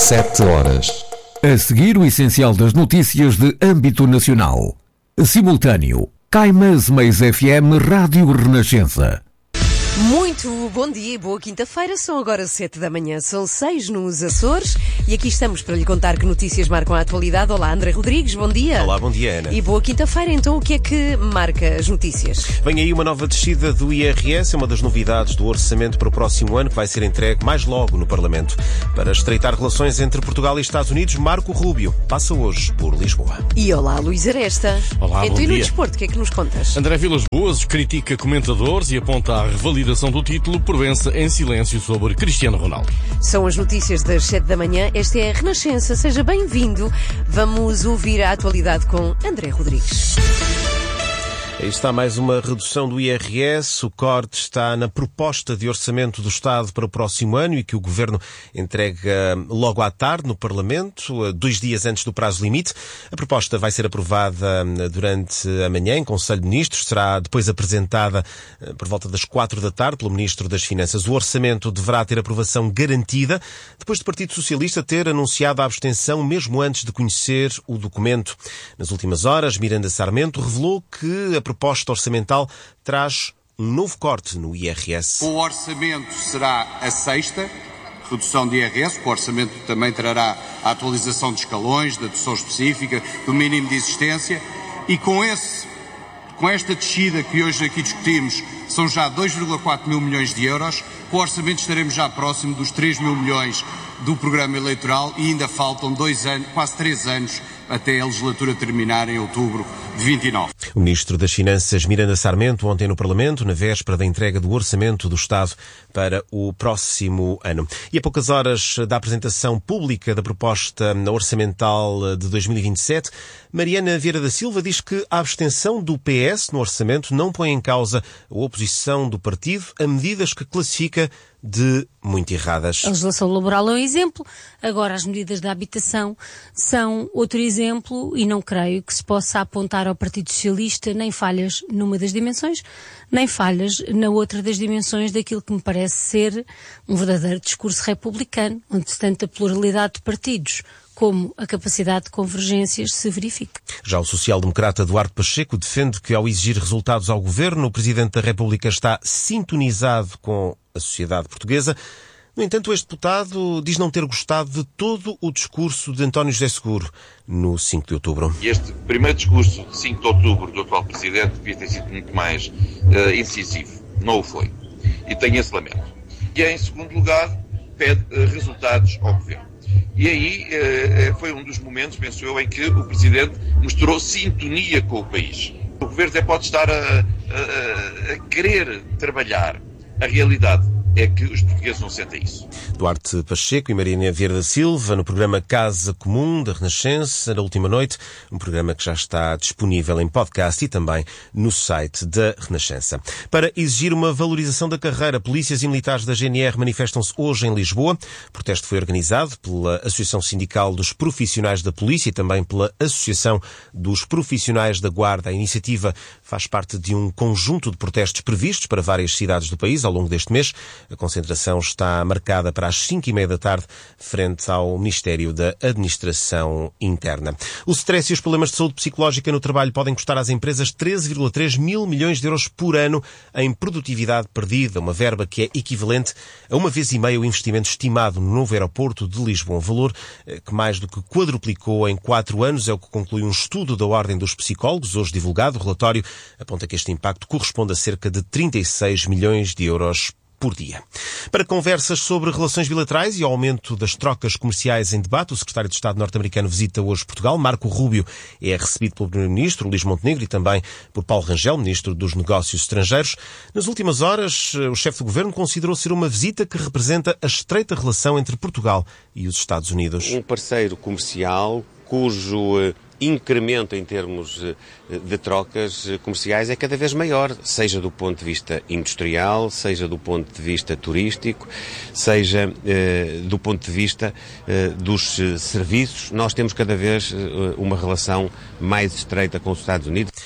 7 horas. A seguir, o essencial das notícias de âmbito nacional. Simultâneo. Caimãs Meias FM Rádio Renascença. Muito bom dia e boa quinta-feira, são agora 7 da manhã, são 6 nos Açores e aqui estamos para lhe contar que notícias marcam a atualidade. Olá, André Rodrigues, bom dia. Olá, bom dia, Ana. E boa quinta-feira, então o que é que marca as notícias? Vem aí uma nova descida do IRS, é uma das novidades do orçamento para o próximo ano que vai ser entregue mais logo no Parlamento. Para estreitar relações entre Portugal e Estados Unidos, Marco Rubio passa hoje por Lisboa. E olá, Luís Aresta. Olá, então, bom e no dia. desporto, o que é que nos contas? André Vilas Boas critica comentadores e aponta a revalidação do título por vença em silêncio sobre Cristiano Ronaldo. São as notícias das 7 da manhã, esta é a Renascença, seja bem-vindo. Vamos ouvir a atualidade com André Rodrigues. Aí está mais uma redução do IRS. O corte está na proposta de orçamento do Estado para o próximo ano e que o Governo entrega logo à tarde no Parlamento, 2 dias antes do prazo limite. A proposta vai ser aprovada durante a manhã em Conselho de Ministros. Será depois apresentada por volta das 4 da tarde pelo Ministro das Finanças. O orçamento deverá ter aprovação garantida depois do Partido Socialista ter anunciado a abstenção mesmo antes de conhecer o documento. Nas últimas horas, Miranda Sarmento revelou que a proposta orçamental traz um novo corte no IRS. O orçamento será a sexta redução de IRS. O orçamento também trará a atualização de escalões, da dedução específica, do mínimo de existência e com esta descida que hoje aqui discutimos, são já 2,4 mil milhões de euros. Com o orçamento estaremos já próximo dos 3 mil milhões do programa eleitoral e ainda faltam 2 anos, quase 3 anos, até a legislatura terminar em outubro de 29. O Ministro das Finanças, Miranda Sarmento, ontem no Parlamento, na véspera da entrega do Orçamento do Estado para o próximo ano. E a poucas horas da apresentação pública da proposta orçamental de 2027, Mariana Vieira da Silva diz que a abstenção do PS no Orçamento não põe em causa a oposição do partido a medidas que classifica de muito erradas. A legislação laboral é um exemplo, agora as medidas da habitação são outro exemplo e não creio que se possa apontar ao Partido Socialista nem falhas numa das dimensões, nem falhas na outra das dimensões daquilo que me parece ser um verdadeiro discurso republicano, onde tanta pluralidade de partidos como a capacidade de convergências se verifica. Já o social-democrata Duarte Pacheco defende que, ao exigir resultados ao governo, o Presidente da República está sintonizado com a sociedade portuguesa. No entanto, este deputado diz não ter gostado de todo o discurso de António José Seguro no 5 de outubro. Este primeiro discurso de 5 de outubro do atual Presidente devia ter sido muito mais incisivo. Não o foi. E tem esse lamento. E, em segundo lugar, pede resultados ao governo. E aí foi um dos momentos, penso eu, em que o Presidente mostrou sintonia com o país. O Governo até pode estar a querer trabalhar. A realidade é que os portugueses não sentem isso. Duarte Pacheco e Mariana Vieira da Silva no programa Casa Comum da Renascença, na última noite, um programa que já está disponível em podcast e também no site da Renascença. Para exigir uma valorização da carreira, polícias e militares da GNR manifestam-se hoje em Lisboa. O protesto foi organizado pela Associação Sindical dos Profissionais da Polícia e também pela Associação dos Profissionais da Guarda. A iniciativa faz parte de um conjunto de protestos previstos para várias cidades do país ao longo deste mês. A concentração está marcada para as 5h30 da tarde, frente ao Ministério da Administração Interna. O stress e os problemas de saúde psicológica no trabalho podem custar às empresas 13,3 mil milhões de euros por ano em produtividade perdida, uma verba que é equivalente a 1,5 vezes o investimento estimado no novo aeroporto de Lisboa. Um valor que mais do que quadruplicou em 4 anos, é o que conclui um estudo da Ordem dos Psicólogos, hoje divulgado. O relatório aponta que este impacto corresponde a cerca de 36 milhões de euros por dia. Para conversas sobre relações bilaterais e o aumento das trocas comerciais em debate, o secretário de Estado norte-americano visita hoje Portugal. Marco Rubio é recebido pelo primeiro-ministro Luís Montenegro e também por Paulo Rangel, ministro dos Negócios Estrangeiros. Nas últimas horas, o chefe do governo considerou ser uma visita que representa a estreita relação entre Portugal e os Estados Unidos. Um parceiro comercial cujo incremento em termos de trocas comerciais é cada vez maior, seja do ponto de vista industrial, seja do ponto de vista turístico, seja do ponto de vista dos serviços. Nós temos cada vez uma relação mais estreita com os Estados Unidos.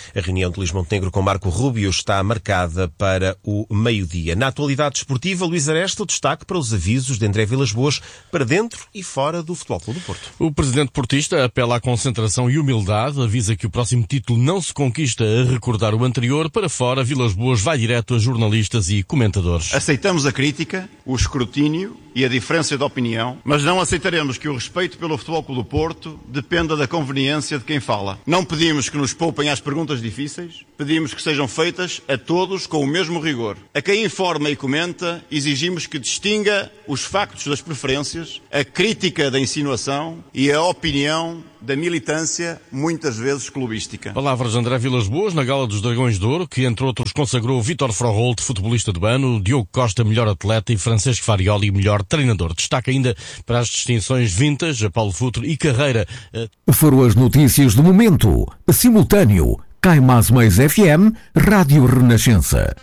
A reunião de Luís Montenegro com Marco Rubio está marcada para o meio-dia. Na atualidade desportiva, Luís Aresta, o destaque para os avisos de André Vilas-Boas para dentro e fora do Futebol Clube do Porto. O presidente portista apela à concentração e humildade, avisa que o próximo título não se conquista a recordar o anterior. Para fora, Vilas-Boas vai direto a jornalistas e comentadores. Aceitamos a crítica, o escrutínio e a diferença de opinião, mas não aceitaremos que o respeito pelo Futebol Clube do Porto dependa da conveniência de quem fala. Não pedimos que nos poupem às perguntas difíceis, pedimos que sejam feitas a todos com o mesmo rigor. A quem informa e comenta, exigimos que distinga os factos das preferências, a crítica da insinuação e a opinião da militância, muitas vezes clubística. Palavras de André Vilas-Boas na Gala dos Dragões de Ouro, que entre outros consagrou Vítor Froholt, futebolista do ano, Diogo Costa, melhor atleta, e Francesco Farioli, melhor treinador. Destaca ainda para as distinções Vintage, a Paulo Futre e Carreira. Foram as notícias do momento. Simultâneo, Cai Mais Mais FM, Rádio Renascença.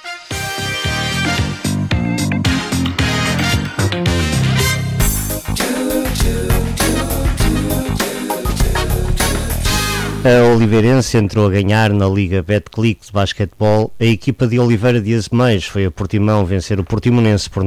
A Oliveirense entrou a ganhar na Liga Betclic de basquetebol. A equipa de Oliveira de Azeméis foi a Portimão vencer o Portimonense por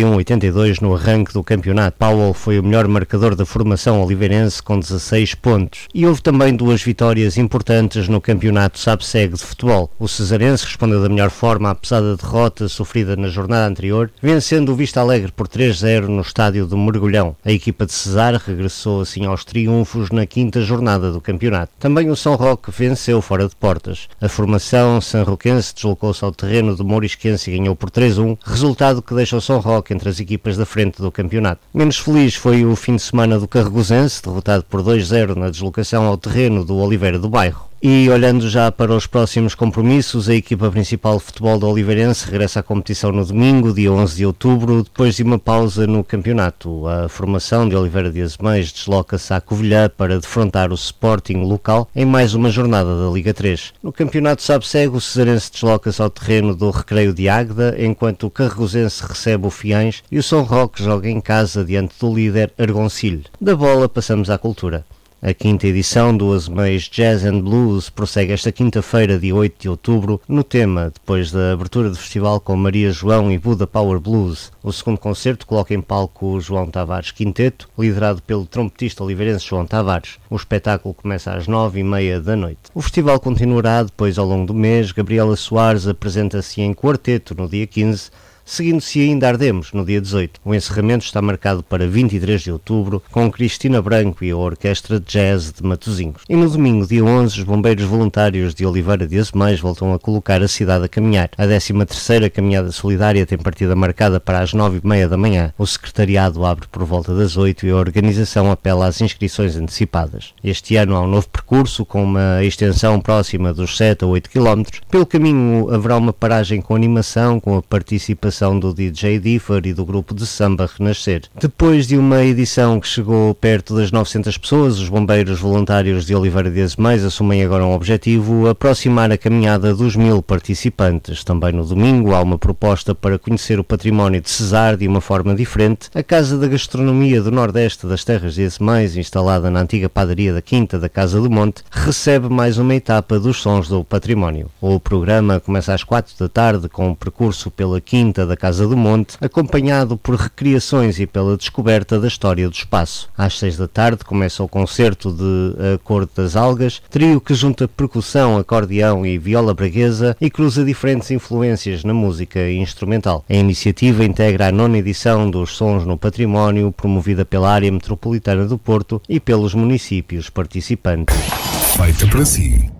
91-82 no arranque do campeonato. Powell foi o melhor marcador da formação oliveirense com 16 pontos. E houve também duas vitórias importantes no campeonato SABSEG de futebol. O Cesarense respondeu da melhor forma à pesada derrota sofrida na jornada anterior, vencendo o Vista Alegre por 3-0 no estádio do Mergulhão. A equipa de Cesar regressou assim aos triunfos na quinta jornada do campeonato. Também o São Roque venceu fora de portas. A formação sanroquense deslocou-se ao terreno do Mourisquense e ganhou por 3-1, resultado que deixa o São Roque entre as equipas da frente do campeonato. Menos feliz foi o fim de semana do Carregosense, derrotado por 2-0 na deslocação ao terreno do Oliveira do Bairro. E olhando já para os próximos compromissos, a equipa principal de futebol do Oliveirense regressa à competição no domingo, dia 11 de outubro, depois de uma pausa no campeonato. A formação de Oliveira de Azeméis desloca-se à Covilhã para defrontar o Sporting local em mais uma jornada da Liga 3. No campeonato SABSEG, o Cesarense desloca-se ao terreno do Recreio de Águeda, enquanto o Carregosense recebe o Fiães e o São Roque joga em casa diante do líder Argoncilho. Da bola passamos à cultura. A quinta edição do Azeméis Jazz and Blues prossegue esta quinta-feira, dia 8 de outubro, no tema, depois da abertura do festival com Maria João e Buda Power Blues. O segundo concerto coloca em palco o João Tavares Quinteto, liderado pelo trompetista oliveirense João Tavares. O espetáculo começa às 9h30 da noite. O festival continuará depois ao longo do mês. Gabriela Soares apresenta-se em quarteto no dia 15, seguindo-se ainda Ardemos, no dia 18. O encerramento está marcado para 23 de outubro, com Cristina Branco e a Orquestra de Jazz de Matosinhos. E no domingo, dia 11, os bombeiros voluntários de Oliveira de Azeméis voltam a colocar a cidade a caminhar. A 13ª Caminhada Solidária tem partida marcada para as 9h30 da manhã. O secretariado abre por volta das 8 e a organização apela às inscrições antecipadas. Este ano há um novo percurso, com uma extensão próxima dos 7 a 8 km. Pelo caminho haverá uma paragem com animação, com a participação do DJ Differ e do grupo de samba Renascer. Depois de uma edição que chegou perto das 900 pessoas, os bombeiros voluntários de Oliveira de Azeméis assumem agora um objetivo: aproximar a caminhada dos 1000 participantes. Também no domingo há uma proposta para conhecer o património de Cesar de uma forma diferente. A Casa da Gastronomia do Nordeste das Terras de Azeméis, instalada na antiga padaria da Quinta da Casa do Monte, recebe mais uma etapa dos Sons do Património. O programa começa às 4 da tarde com um percurso pela Quinta da Casa do Monte, acompanhado por recriações e pela descoberta da história do espaço. Às 6 da tarde começa o concerto de A Cor das Algas, trio que junta percussão, acordeão e viola braguesa e cruza diferentes influências na música instrumental. A iniciativa integra a 9ª edição dos Sons no Património, promovida pela Área Metropolitana do Porto e pelos municípios participantes. Feita para si.